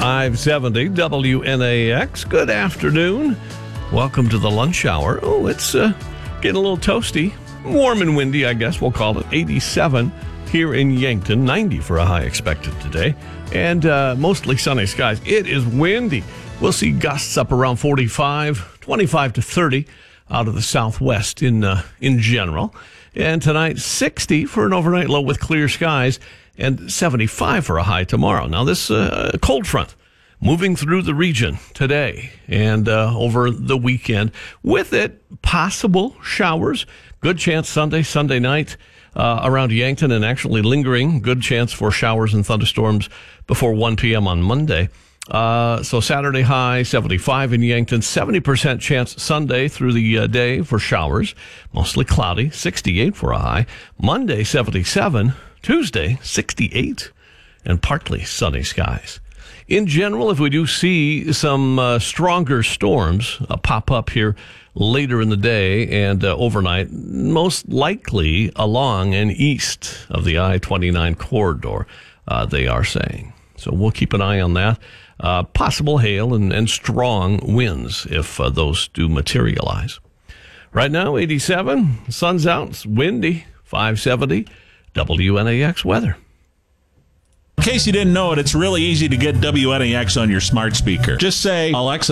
570 WNAX. Good afternoon. Welcome to the lunch hour. Oh, it's getting a little toasty. Warm and windy, I guess we'll call it. 87 here in Yankton. 90 for a high expected today. And mostly sunny skies. It is windy. We'll see gusts up around 45, 25 to 30 out of the southwest in general. And tonight, 60 for an overnight low with clear skies and 75 for a high tomorrow. Now, this cold front moving through the region today and over the weekend. With it, possible showers. Good chance Sunday night around Yankton, and actually lingering. Good chance for showers and thunderstorms before 1 p.m. on Monday. So Saturday high, 75 in Yankton, 70% chance Sunday through the day for showers. Mostly cloudy, 68 for a high. Monday, 77. Tuesday, 68, and partly sunny skies. In general, if we do see some stronger storms pop up here later in the day and overnight, most likely along and east of the I-29 corridor, they are saying. So we'll keep an eye on that. Possible hail and strong winds if those do materialize. Right now, 87, sun's out, it's windy, 570. WNAX weather. In case you didn't know it, it's really easy to get WNAX on your smart speaker. Just say, Alexa,